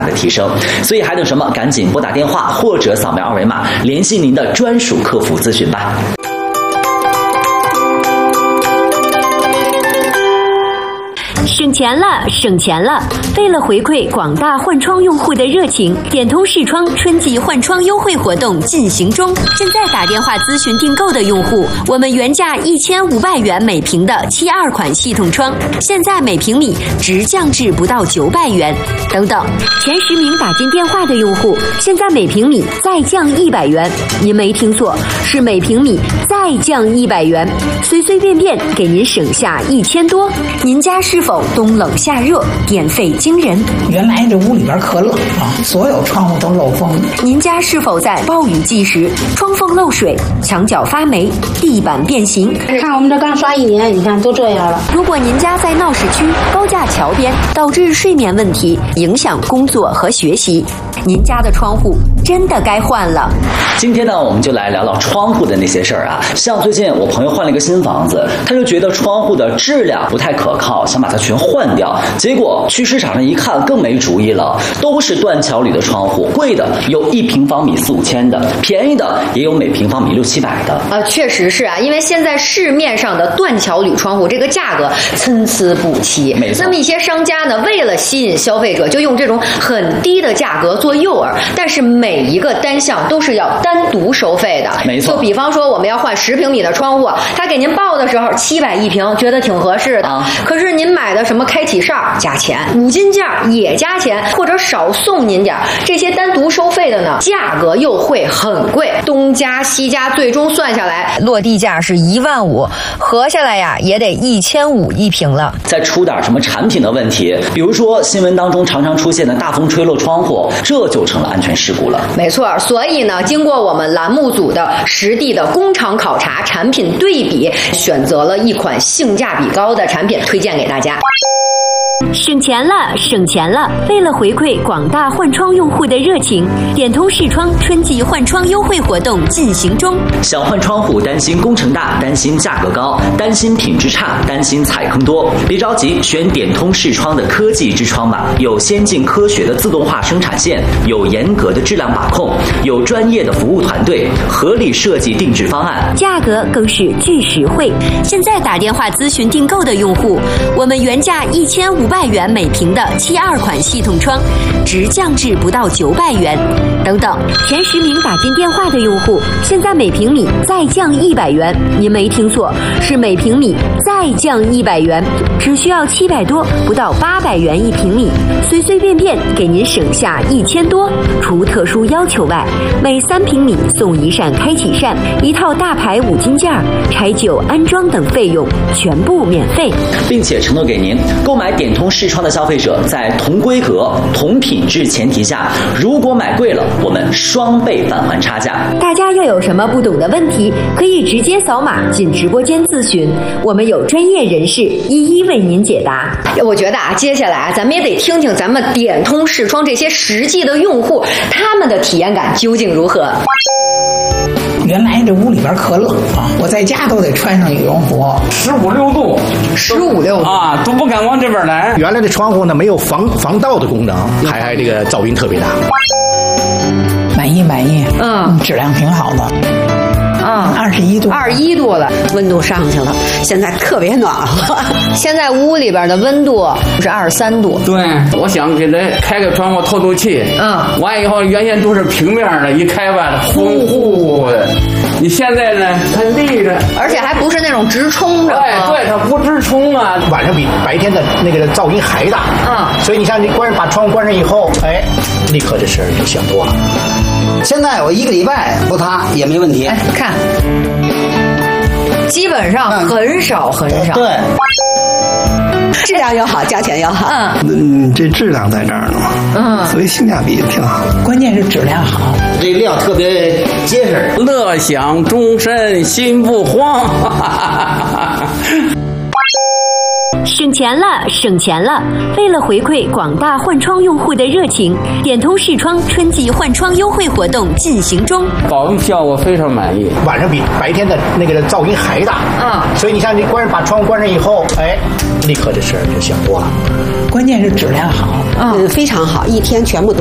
的提升。所以还等什么？赶紧拨打电话或者扫描二维码联系您的专属客服咨询吧。 省钱了，省钱了！为了回馈广大换窗用户的热情，点通视窗春季换窗优惠活动进行中。现在打电话咨询订购的用户，我们原价1500元每平的72款系统窗，现在每平米直降至不到900元。等等，前10名打进电话的用户，现在每平米再降100元。您没听错，是每平米再降100元，随随便便给您省下1000多。您家是否冬冷夏热，电费惊人？ 原来这屋里边可冷啊，所有窗户都漏风。 您家是否在暴雨季时窗缝漏水、墙角发霉、地板变形？ 看我们这刚刷1年，你看都这样了。 如果您家在闹市区、高架桥边，导致睡眠问题，影响工作和学习，您家的窗户真的该换了。 今天呢，我们就来聊聊窗户的那些事儿啊。像最近我朋友换了一个新房子，他就觉得窗户的质量不太可靠，想把它全换掉。结果去市场上一看，更没主意了，都是断桥铝的窗户，贵的有1平方米4、5千的，便宜的也有每平方米6、700的。 确实是啊，因为现在市面上的断桥铝窗户这个价格参差不齐。 没错。 那么一些商家呢，为了吸引消费者，就用这种很低的价格做诱饵，但是每一个单项都是要单独收费的。 没错。 就比方说我们要换10平米的窗户，他给您报的时候700一平，觉得挺合适的。可是您买的什么开体哨加钱，5金件也加钱，或者少送您点，这些单独收费的呢，价格又会很贵，东加西加，最终算下来落地价是15000，合下来呀也得1500一平了。 再出点什么产品的问题，比如说新闻当中常常出现的大风吹漏窗户，这就成了安全事故了。 没错，所以呢，经过我们栏目组的实地的工厂考察、产品对比，选择了一款性价比高的产品推荐给大家。 省钱了，省钱了！为了回馈广大换窗用户的热情，点通视窗春季换窗优惠活动进行中。 想换窗户，担心工程大，担心价格高，担心品质差，担心踩坑多，别着急，选点通视窗的科技之窗吧。有先进科学的自动化生产线，有严格的质量把控，有专业的服务团队，合理设计定制方案， 价格更是巨实惠。现在打电话咨询订购的用户，我们原价1500元每平的72款系统窗，直降至不到900元。等等，前10名打进电话的用户，现在每平米再降100元。您没听错，是每平米再降100元，只需要700多，不到800元一平米，随随便便给您省下1000多。除特殊要求外，每3平米送1扇开启扇，1套大牌5金件，拆旧安装等费用全部免费， 并且承诺给您购买点通视窗的消费者，在同规格、同品质前提下，如果买贵了，我们双倍返还差价。 大家要有什么不懂的问题，可以直接扫码进直播间咨询，我们有专业人士一一为您解答。 我觉得啊，接下来咱们也得听听咱们点通视窗这些实际的用户，他们的体验感究竟如何。 原来这屋里边可冷啊，我在家都得穿上羽绒服 ，15、6度 ，15、6度啊，都不敢往这边来。 原来的窗户呢没有防盗的功能，还这个噪音特别大。 满意，质量挺好的。21度 ，21度了， 温度上去了，现在特别暖和。 现在屋里边的温度是23度。 对，我想给它开个窗户透透气。完以后原先都是平面的，一开吧，呼呼的。你现在呢，它立着， 而且还不是那种直冲着。 对，它不直冲啊。 晚上比白天的那个噪音还大。所以你像你把窗户关上以后，立刻这事儿就想多了。 现在我1个礼拜不塌也没问题。 看，基本上很少。 对， 质量又好，价钱又好。 这质量在这儿呢嘛。所以性价比挺好。 关键是质量好， 这料特别结实。 乐享终身心不慌。 省钱了，省钱了！为了回馈广大换窗用户的热情，点通视窗春季换窗优惠活动进行中， 保温效果非常满意。 晚上比白天的那个噪音还大。所以你像你把窗户关上以后，立刻这事儿就想多了。 关键是质量好， 非常好，一天全部都